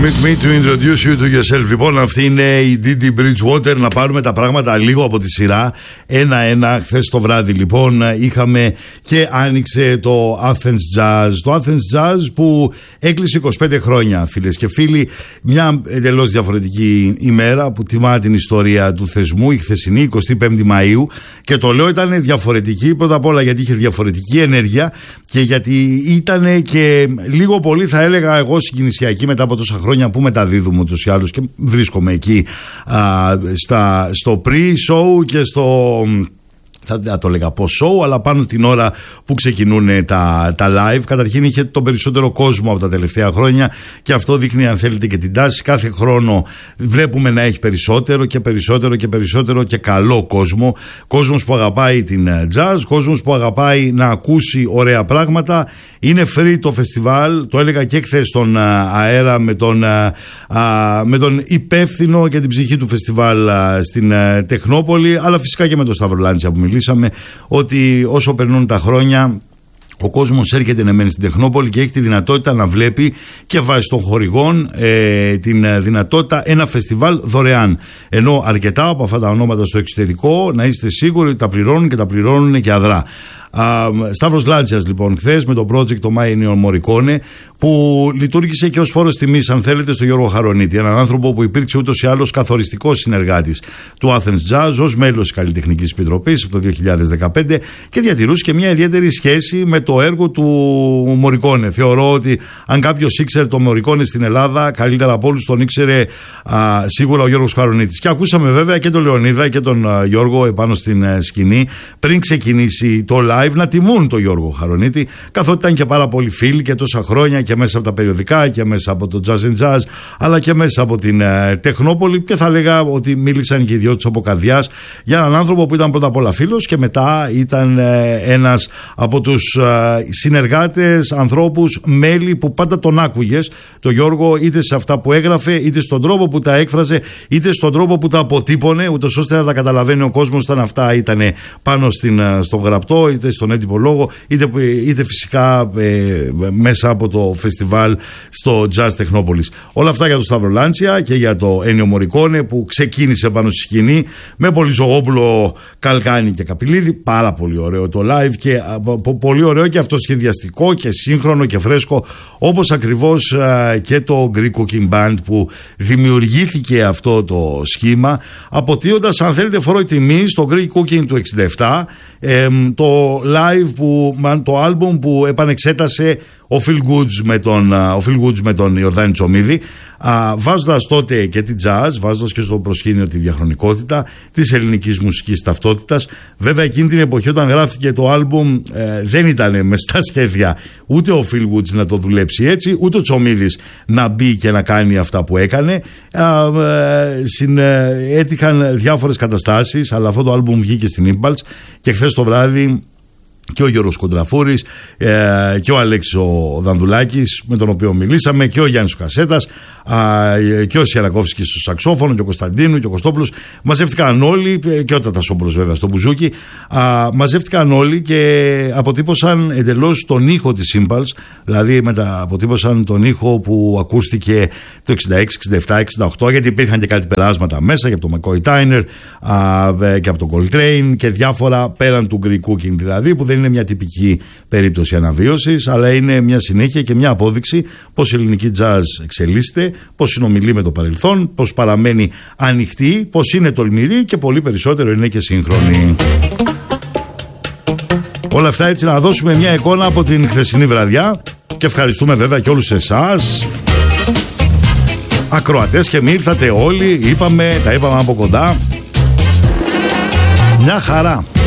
Permit me to introduce you to yourself. Λοιπόν, αυτή είναι η Didi Bridgewater. Να πάρουμε τα πράγματα λίγο από τη σειρά. Ένα-ένα. Χθες το βράδυ, λοιπόν, είχαμε και άνοιξε το Athens Jazz. Το Athens Jazz που έκλεισε 25 χρόνια, φίλες και φίλοι. Μια εντελώς διαφορετική ημέρα που τιμά την ιστορία του θεσμού. Η χθεσινή, 25η Μαΐου. Και το λέω ήταν διαφορετική πρώτα απ' όλα γιατί είχε διαφορετική ενέργεια και γιατί ήταν και λίγο πολύ, θα έλεγα εγώ, συγκινησιακή μετά από τόσα χρόνια που μεταδίδουμε ούτως ή άλλως και βρίσκομαι εκεί στο pre-show και στο... θα το λέγα post-show, αλλά πάνω την ώρα που ξεκινούν τα live. Καταρχήν είχε τον περισσότερο κόσμο από τα τελευταία χρόνια και αυτό δείχνει, αν θέλετε, και την τάση. Κάθε χρόνο βλέπουμε να έχει περισσότερο και περισσότερο και περισσότερο και καλό κόσμο. Κόσμος που αγαπάει την jazz, κόσμος που αγαπάει να ακούσει ωραία πράγματα. Είναι free το φεστιβάλ, το έλεγα και χθες στον αέρα με τον υπεύθυνο και την ψυχή του φεστιβάλ στην Τεχνόπολη, αλλά φυσικά και με τον Σταύρο Λάντσια που μιλήσαμε, ότι όσο περνούν τα χρόνια ο κόσμος έρχεται να μένει στην Τεχνόπολη και έχει τη δυνατότητα να βλέπει και βάσει των χορηγών την δυνατότητα ένα φεστιβάλ δωρεάν. Ενώ αρκετά από αυτά τα ονόματα στο εξωτερικό, να είστε σίγουροι ότι τα πληρώνουν και τα πληρώνουν και αδρά. Σταύρος Λάντσιας, λοιπόν, χθες με το project το Ennio Morricone, που λειτουργήσε και ως φόρος τιμής, αν θέλετε, στο Γιώργο Χαρονίτη, έναν άνθρωπο που υπήρξε ούτως ή άλλως καθοριστικός συνεργάτης του Athens Jazz ως μέλος της Καλλιτεχνικής Επιτροπής από το 2015 και διατηρούσε και μια ιδιαίτερη σχέση με το έργο του Morricone. Θεωρώ ότι αν κάποιος ήξερε το Morricone στην Ελλάδα, καλύτερα από όλους τον ήξερε σίγουρα ο Γιώργος Χαρονίτης. Και ακούσαμε βέβαια και τον Λεωνίδα και τον Γιώργο επάνω στην σκηνή πριν ξεκινήσει το live να τιμούν τον Γιώργο Χαρονίτη, καθότι ήταν και πάρα πολλοί φίλοι και τόσα χρόνια και μέσα από τα περιοδικά και μέσα από το Jazz and Jazz, αλλά και μέσα από την Τεχνόπολη, και θα λέγα ότι μίλησαν και οι δυο τους από καρδιάς για έναν άνθρωπο που ήταν πρώτα απ' όλα φίλος και μετά ήταν ένας από τους συνεργάτες, ανθρώπους, μέλη που πάντα τον άκουγες, το Γιώργο, είτε σε αυτά που έγραφε, είτε στον τρόπο που τα έκφραζε, είτε στον τρόπο που τα αποτύπωνε, ούτως ώστε να τα καταλαβαίνει ο κόσμος όταν αυτά ήταν πάνω στο γραπτό, είτε στον έντυπο λόγο, είτε φυσικά μέσα από το φεστιβάλ στο Jazz Τεχνόπολης. Όλα αυτά για τον Σταύρο Λάντσια και για το Ennio Morricone που ξεκίνησε πάνω στη σκηνή με Πολυζωγόπουλο, Καλκάνη και Καπηλίδη. Πάρα πολύ ωραίο το live και πολύ ωραίο και αυτοσχεδιαστικό και σύγχρονο και φρέσκο, όπως ακριβώς και το Greek Cooking Band που δημιουργήθηκε αυτό το σχήμα, αποτείοντας, αν θέλετε, φόρο τιμή στο Greek Cooking του 67, το live το album που επανεξέτασε ο Phil Goods με τον Ιορδάνη Τσομίδη, βάζοντας τότε και την jazz, βάζοντας και στο προσκήνιο τη διαχρονικότητα της ελληνικής μουσικής ταυτότητας. Βέβαια εκείνη την εποχή όταν γράφτηκε το άλμπουμ δεν ήταν μες στα σχέδια ούτε ο Phil Goods να το δουλέψει έτσι, ούτε ο Τσομίδης να μπει και να κάνει αυτά που έκανε. Έτυχαν διάφορες καταστάσεις, αλλά αυτό το άλμπουμ βγήκε στην Impulse και χθες το βράδυ και ο Γιώργος Κοντραφούρης και ο Αλέξης ο Δανδουλάκης, με τον οποίο μιλήσαμε, και ο Γιάννης Κασέτας και ο Σιαρακόφσκης στο σαξόφωνο και ο Κωνσταντίνου και ο Κωστόπουλος. Μαζεύτηκαν όλοι, και ο Τατασόπουλος βέβαια στο μπουζούκι, μαζεύτηκαν όλοι και αποτύπωσαν εντελώς τον ήχο της Impulse, δηλαδή αποτύπωσαν τον ήχο που ακούστηκε το 66, 67, 68, γιατί υπήρχαν και κάτι περάσματα μέσα και από το McCoy Tyner και από το Coltrane και διάφορα πέραν του Greek Cooking, δηλαδή, που δεν είναι μια τυπική περίπτωση αναβίωσης, αλλά είναι μια συνέχεια και μια απόδειξη πως η ελληνική jazz εξελίσσεται, πως συνομιλεί με το παρελθόν, πως παραμένει ανοιχτή, πως είναι τολμηρή και πολύ περισσότερο είναι και σύγχρονη. Όλα αυτά έτσι να δώσουμε μια εικόνα από την χθεσινή βραδιά και ευχαριστούμε βέβαια και όλους εσάς ακροατές, και μη ήρθατε όλοι, τα είπαμε από κοντά. Μια χαρά.